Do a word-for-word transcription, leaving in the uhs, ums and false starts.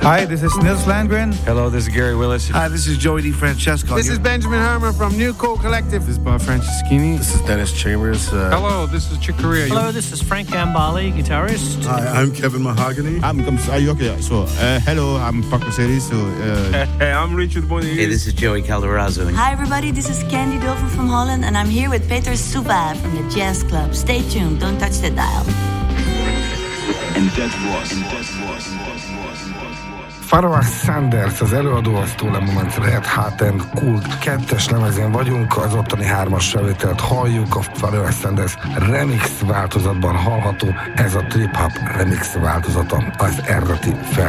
Hi, this is Nils Landgren. Hello, this is Gary Willis. Hi, this is Joey DeFrancesco. This is Benjamin Herman from New Cool Collective. This is Bob Franceschini. This is Dennis Chambers. Uh, Hello, this is Chick Corea. Hello, this is Frank Gambale, guitarist. Hi, I'm Kevin Mahogany. I'm Ayuki. So, uh, hello, I'm Paco Seri. So, uh... hey, I'm Richard Bonnier. Hey, this is Joey Calderazzo. Hi, everybody. This is Candy Dulfer from Holland, and I'm here with Peter Suva from the Jazz Club. Stay tuned. Don't touch the dial. And that was, and that was, Pharoah Sanders, az előadó, az tőle Moment Red Hot and Cold kettes lemezén vagyunk, az ottani hármas felvételt halljuk, a Pharoah Sanders remix változatban hallható, ez a trip-hop remix változata, az eredeti fel.